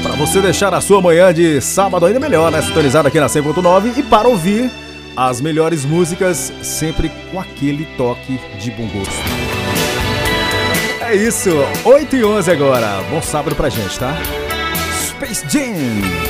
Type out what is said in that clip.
Pra você deixar a sua manhã de sábado ainda melhor, né? Sintonizado aqui na 100.9 e para ouvir as melhores músicas sempre com aquele toque de bom gosto. É isso, 8h11 agora. Bom sábado pra gente, tá? Space Jam!